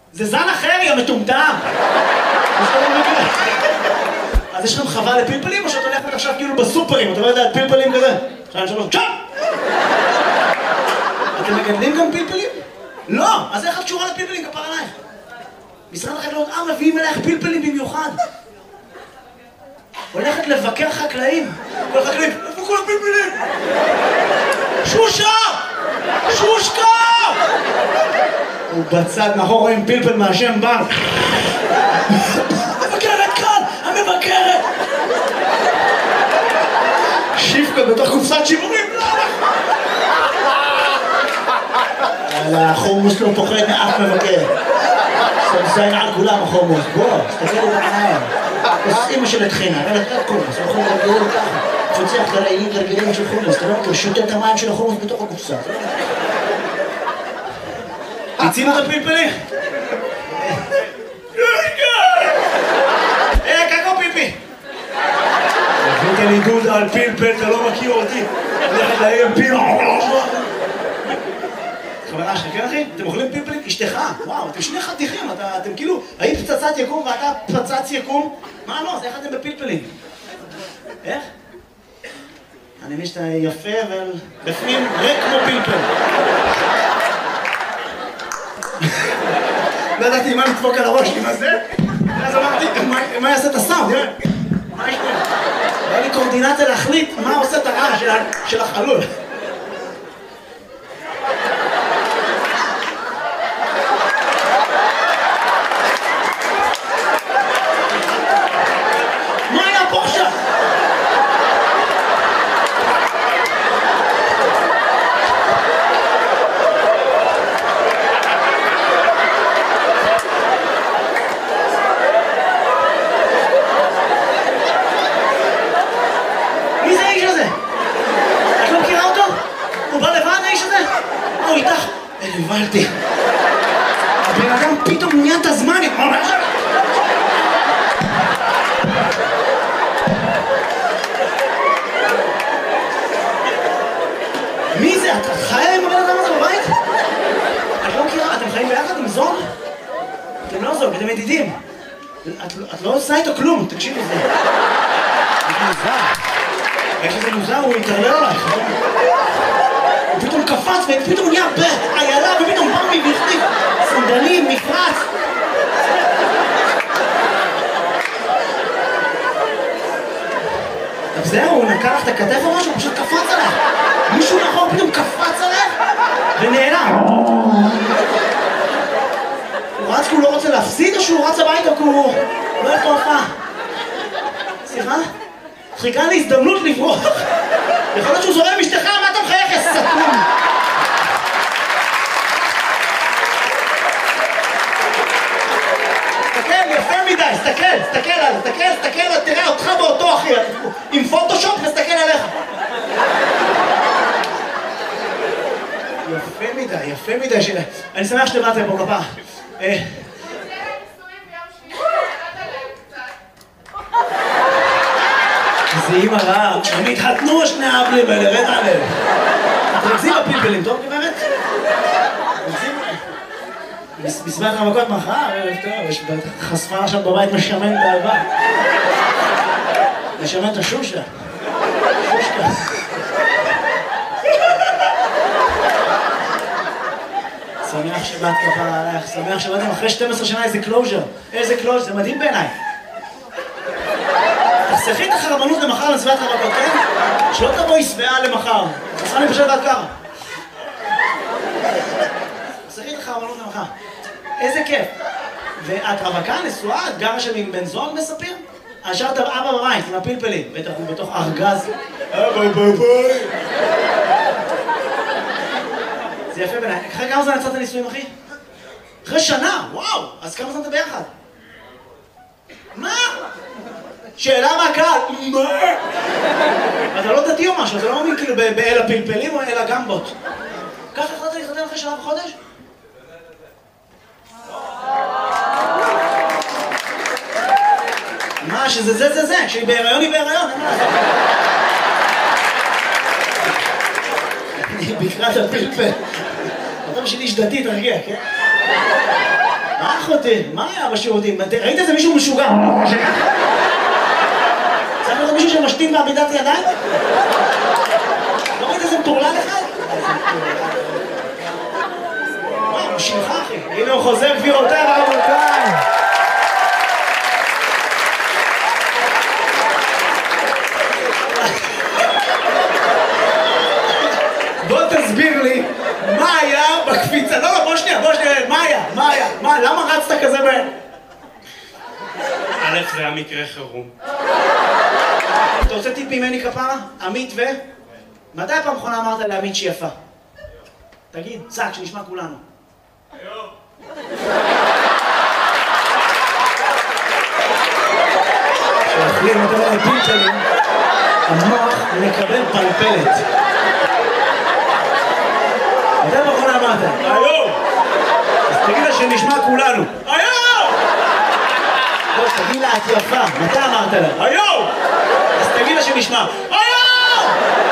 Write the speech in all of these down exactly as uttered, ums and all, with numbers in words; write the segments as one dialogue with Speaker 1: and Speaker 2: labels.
Speaker 1: זה זן אחר, יא מטומטם! אז יש לכם חווה לפלפלים, או שאת הולכת עכשיו כאילו בסופרים, אתה לא יודע, פלפלים כזה? שתיים, שלוש, צ'אפ! אתם מגדלים גם פלפלים? לא! אז איך את קשורה לפלפלים? כפר עלייך. משרד החקלאות, אה, מביאים אלייך פלפלים במיוחד. הולכת לבקר חקלאים. כל חקלאים, איפה כל הפלפלים? שושה! שושקה! הוא בצד מאחור רואים פלפל מהשם בנק. המבקרת כאן! המבקרת! שיפקה בתוך קופסת שימורים. יאללה, החומוס לא פוחד מאף מבקר. סמזיין על כולם החומוס. בוא, תסתכל את העיניים. אז אמא של התחינה, אבל אתה קומוס, הוא יכול לגרגירים ככה. תפצח את הרעילים גרגירים של חומוס, אתה לא מכיר, שותה את המים של החומוס בתוך הקופסה. הצינו את הפלפלים? אה, קקו פיפי! הבאת לי דודה על פלפל, אתה לא מכיר אותי. הולכת להם פיל... חברה שלך, כן אחי? אתם אוכלים פלפלים? אשתך? וואו, אתם שני חתיכים, אתם כאילו... היית פצצת יקום ואתה פצץ יקום? מה לא? אז איך אתם בפלפלים? איך? אני מבין שאתה יפה ובפנים ריק כמו פלפל. לא ידעתי מה לדפוק על הראש לי, מה זה? אז אמרתי, מה יעשה את הסאונד? מה יש פה? היה לי קורדינציה להחליט מה עושה את הרעש של החלול. מה היה פה עכשיו? הבנתי. הבן אדם פתאום נהיה את הזמן. מי זה? את חיה עם הבן אדם הזה בבית? את לא מכירה? אתם חיים ביחד עם זוג? אתם לא זוג, אתם ידידים. את לא עושה איתו כלום, תקשיב לזה. זה מוזר. איך שזה מוזר, הוא יתערלל עלייך. הוא פתאום קפץ ופתאום הוא נהיה בעיילה ופתאום בא מי והחליף סנדלים, מפרץ. אז זהו, הוא נקע לך את הכתף או משהו, הוא פשוט קפץ עליך. מישהו נכון פתאום קפץ עליך ונעלם. הוא רץ כי הוא לא רוצה להפסיד או שהוא רץ הביתה כי הוא לא הולך להופעה? סליחה? חיכה לי הזדמנות לברוח. יכול להיות שהוא זורם עם אשתך, מה אתה מחייך, יא סתום? תסתכל, יפה מדי, תסתכל, תסתכל עליו, תסתכל, תסתכל, תראה אותך באותו אחי, עם פוטושופ נסתכל עליך. יפה מדי, יפה מדי שלה. אני שמח שאתם באתם פה כפה. זה אימא רעה, הם התחתנו שני האבלים האלה, רד עליהם. אתם מגזים בפלפלים, טוב גברת? בסביבת המכות מחר, טוב, יש חשפה עכשיו בבית משמן את האהבה. משמן את השושה. שושקה. שמח שבאת כפרה עלייך, שמח שבאתם אחרי שתים עשרה שנה איזה קלוז'ר. איזה קלוז'ר, זה מדהים בעיניי. תחסכי את החרבנות למחר לסביבת המכות, כן? שלא תבואי שבעה למחר. תעשה לי פשוט עד ככה. תחסכי את החרבנות למחר. איזה כיף. ואת רווקה, נשואה, את גרה שם עם בן זוג מספיר? השארת אבא בבית עם הפלפלים, בטח הוא בתוך ארגז. אבא בבית. זה יפה בעיניי. אחרי כמה זמן יצאת הנישואים, אחי? אחרי שנה, וואו! אז כמה זמן אתה ביחד? מה? שאלה מהקהל, מה? אתה לא דתי או משהו, אתה לא מאמין כאילו באל הפלפלים או אל הגמבות. ככה החלטת להתחתן אחרי שנה וחודש? מה, שזה זה זה זה, כשהיא בהיריון היא בהיריון, אין מה לעשות. אני בקרת הפלפל. אתה בשביל איש דתי, תרגיע, כן? מה? אחותי, מה היה בשירותים? ראית איזה מישהו משוגע? צריך להיות מישהו שמשתין בעמידת ידיים? לא ראית איזה מטורלל אחד? וואי, הוא שלך אחי. הנה הוא חוזר גבירותיי ורבותיי. בוא תסביר לי מה היה בקפיצה. לא, לא, בוא שנייה, בוא שנייה. מה היה? מה היה? מה? למה רצת כזה ב...
Speaker 2: א', זה היה מקרה חירום.
Speaker 1: אתה רוצה טיפ ממני כפרה? עמית ו... מתי הפעם האחרונה אמרת לעמית שהיא יפה? תגיד, צעק, שנשמע כולנו.
Speaker 2: היום.
Speaker 1: כשאוכלים אותו על שלי, המוח מקבל פלפלת. מתי הפעם האחרונה אמרת?
Speaker 2: היום!
Speaker 1: אז תגיד לה שנשמע כולנו.
Speaker 2: היום!
Speaker 1: לא, תגיד לה, את יפה. מתי אמרת לה?
Speaker 2: היום!
Speaker 1: אז תגיד לה שנשמע.
Speaker 2: היום!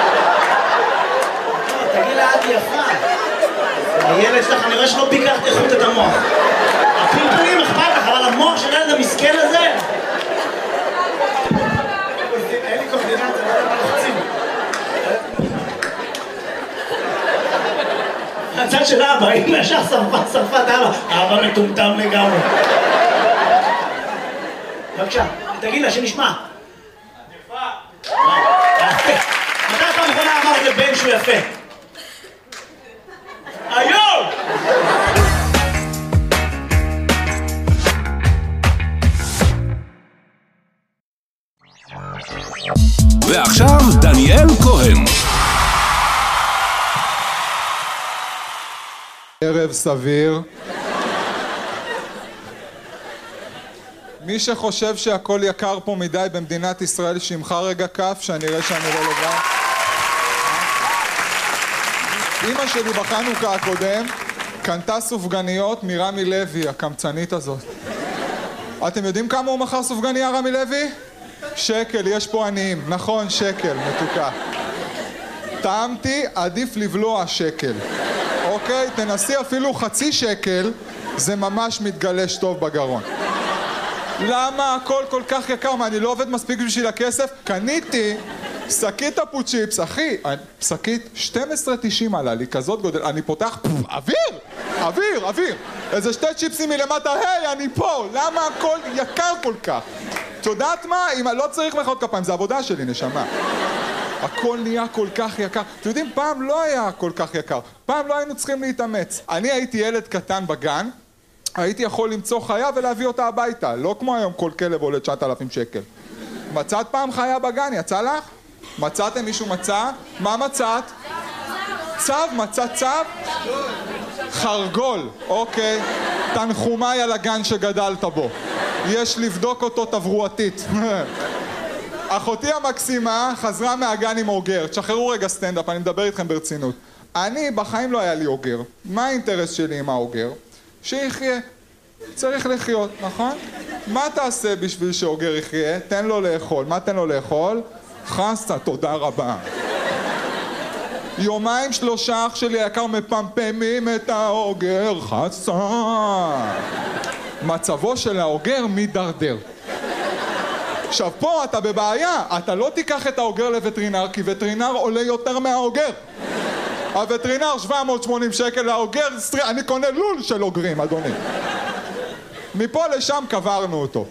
Speaker 1: לא, תגיד לה, את יפה. הילד שלך, אני רואה שלא ביקרת איכות את המוח. הפלפלים אכפת לך, אבל המוח של הילד המסכן הזה... אין לי קורדינציה, לא יודע מה לחצים. הצד של אבא, הנה ישר שרפה, שרפה את אבא. אבא מטומטם לגמרי. בבקשה, תגיד לה שנשמע.
Speaker 2: את יפה.
Speaker 1: מתי פעם אחרונה אמרת לבן שהוא יפה?
Speaker 2: היום!
Speaker 3: ועכשיו דניאל כהן.
Speaker 4: ערב סביר. מי שחושב שהכל יקר פה מדי במדינת ישראל, שימחה רגע כף, שאני אראה שאני לא לבד. אמא שלי בחנוכה הקודם קנתה סופגניות מרמי לוי, הקמצנית הזאת. אתם יודעים כמה הוא מכר סופגניה, רמי לוי? שקל, יש פה עניים. נכון, שקל, מתוקה. טעמתי, עדיף לבלוע שקל. אוקיי? תנסי אפילו חצי שקל, זה ממש מתגלש טוב בגרון. למה הכל כל כך יקר? מה, אני לא עובד מספיק בשביל הכסף? קניתי שקית הפוצ'יפס, אחי, שקית שתים עשרה תשעים עלה לי, כזאת גודל, אני פותח, אוויר! אוויר, אוויר! איזה שתי צ'יפסים מלמטה, היי, אני פה! למה הכל יקר כל כך? את יודעת מה? אם לא צריך מחיאות כפיים, זה עבודה שלי, נשמה. הכל נהיה כל כך יקר. אתם יודעים, פעם לא היה כל כך יקר. פעם לא היינו צריכים להתאמץ. אני הייתי ילד קטן בגן, הייתי יכול למצוא חיה ולהביא אותה הביתה. לא כמו היום כל כלב עולה תשעת אלפים שקל. מצאת פעם חיה בגן? יצא לך? מצאתם? מישהו מצא? מה מצאת? צו? מצאת צו? חרגול. אוקיי. תנחומיי על הגן שגדלת בו. יש לבדוק אותו תברואתית. אחותי המקסימה חזרה מהגן עם אוגר. תשחררו רגע סטנדאפ, אני מדבר איתכם ברצינות. אני, בחיים לא היה לי אוגר. מה האינטרס שלי עם האוגר? שיחיה. צריך לחיות, נכון? מה תעשה בשביל שאוגר יחיה? תן לו לאכול. מה תן לו לאכול? חסה, תודה רבה. יומיים שלושה אח שלי היקר מפמפמים את האוגר. חסה. מצבו של האוגר מדרדר. עכשיו פה אתה בבעיה, אתה לא תיקח את האוגר לווטרינר, כי וטרינר עולה יותר מהאוגר. הווטרינר שבע מאות ושמונים שקל, האוגר, אני קונה לול של אוגרים, אדוני. מפה לשם קברנו אותו.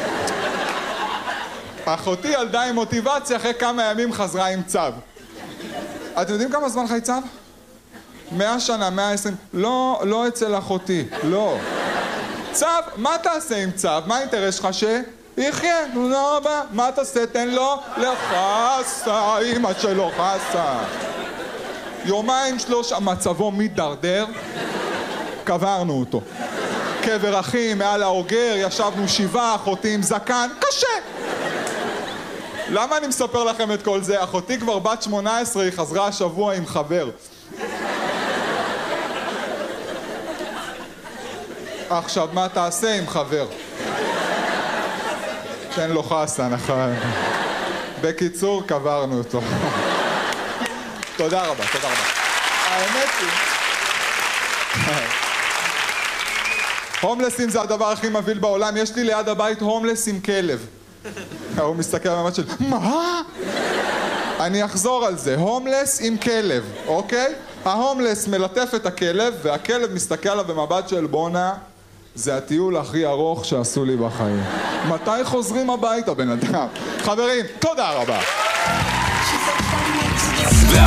Speaker 4: אחותי ילדה עם מוטיבציה, אחרי כמה ימים חזרה עם צו. אתם יודעים כמה זמן חי צו? מאה שנה, מאה ועשרים. לא, לא אצל אחותי, לא. צו, מה תעשה עם צו? מה האינטרס שלך ש... יחיה, תודה רבה. מה תעשה? תן לו לחסה, אמא שלו חסה. יומיים שלוש, מצבו מדרדר, קברנו אותו. קבר אחים, מעל האוגר, ישבנו שבעה, אחותי עם זקן, קשה. למה אני מספר לכם את כל זה? אחותי כבר בת שמונה עשרה, היא חזרה השבוע עם חבר. עכשיו, מה תעשה עם חבר? תן לו חסה, נכון. בקיצור, קברנו אותו. תודה רבה, תודה רבה. האמת היא... הומלסים זה הדבר הכי מבהיל בעולם. יש לי ליד הבית הומלס עם כלב. הוא מסתכל במבט של, מה? אני אחזור על זה, הומלס עם כלב, אוקיי? ההומלס מלטף את הכלב, והכלב מסתכל עליו במבט של בונה, זה הטיול הכי ארוך שעשו לי בחיים. מתי חוזרים הביתה, בן אדם? חברים, תודה רבה.